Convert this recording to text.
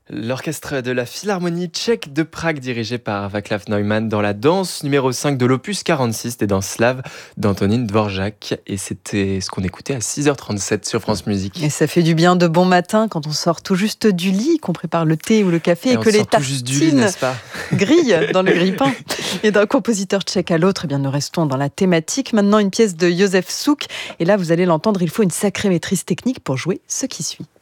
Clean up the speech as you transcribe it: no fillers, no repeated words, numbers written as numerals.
L'orchestre de la Philharmonie tchèque de Prague, dirigé par Václav Neumann, dans la danse numéro 5 de l'opus 46 des danses slaves d'Antonín Dvořák. Et c'était ce qu'on écoutait à 6h37 sur France Musique. Et ça fait du bien de bon matin quand on sort tout juste du lit, qu'on prépare le thé ou le café et que les tout juste du lit, tartines n'est-ce pas ? grillent dans le grille-pain. Et d'un compositeur tchèque à l'autre, eh bien, nous restons dans la thématique. Maintenant, une pièce de Josef Suk. Et là, vous allez l'entendre, il faut une sacrée maîtrise technique pour jouer ce qui suit.